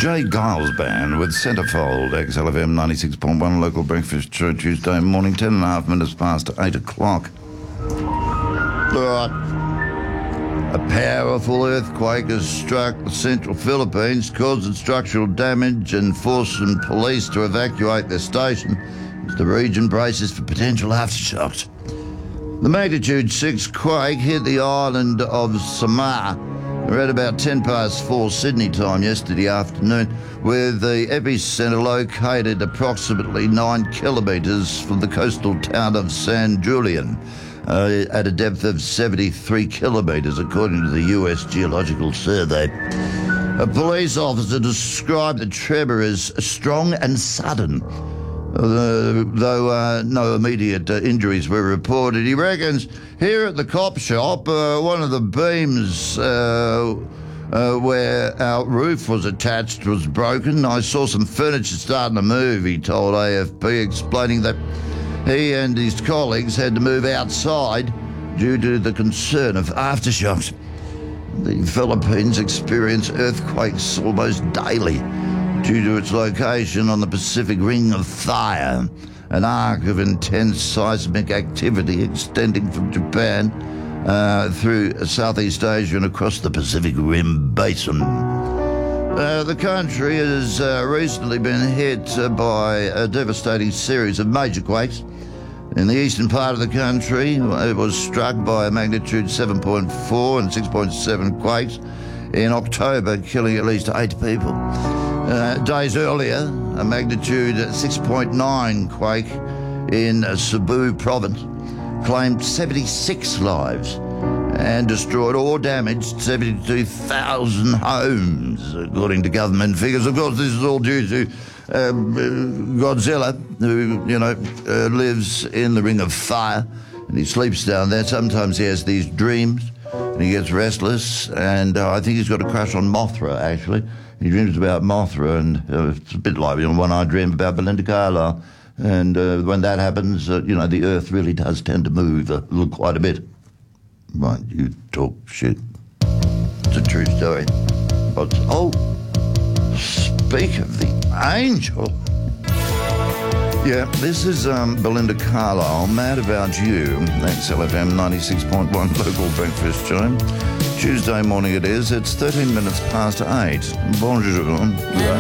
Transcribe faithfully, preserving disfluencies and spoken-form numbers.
Jay Giles Band with Centerfold, X L F M ninety-six point one, local breakfast show Tuesday morning, ten and a half minutes past eight o'clock. All right. A powerful earthquake has struck the central Philippines, causing structural damage and forcing police to evacuate their station as the region braces for potential aftershocks. The magnitude six quake hit the island of Samar at about ten past four Sydney time yesterday afternoon, with the epicentre located approximately nine kilometres from the coastal town of San Julian, uh, at a depth of seventy-three kilometres, according to the U S Geological Survey. A police officer described the tremor as strong and sudden, uh, though uh, no immediate uh, injuries were reported. He reckons here at the cop shop, uh, one of the beams uh, uh, where our roof was attached was broken. I saw some furniture starting to move, he told A F P, explaining that he and his colleagues had to move outside due to the concern of aftershocks. The Philippines experience earthquakes almost daily due to its location on the Pacific Ring of Fire, an arc of intense seismic activity extending from Japan uh, through Southeast Asia and across the Pacific Rim Basin. Uh, the country has uh, recently been hit uh, by a devastating series of major quakes. In the eastern part of the country, it was struck by a magnitude seven point four and six point seven quakes in October, killing at least eight people. Uh, days earlier, a magnitude six point nine quake in Cebu province claimed seventy-six lives and destroyed or damaged seventy-two thousand homes, according to government figures. Of course, this is all due to um, Godzilla, who, you know, uh, lives in the Ring of Fire, and he sleeps down there. Sometimes he has these dreams, and he gets restless, and uh, I think he's got a crush on Mothra, actually. He dreams about Mothra, and uh, it's a bit like, you know, when I dream about Belinda Carlisle. And uh, when that happens, uh, you know, the Earth really does tend to move uh, quite a bit. Right, you talk shit. It's a true story. But, oh, speak of the angel. Yeah, this is um, Belinda Carlisle, Mad About You. X L F M ninety-six point one, local breakfast show. Tuesday morning it is. It's thirteen minutes past eight. Bonjour.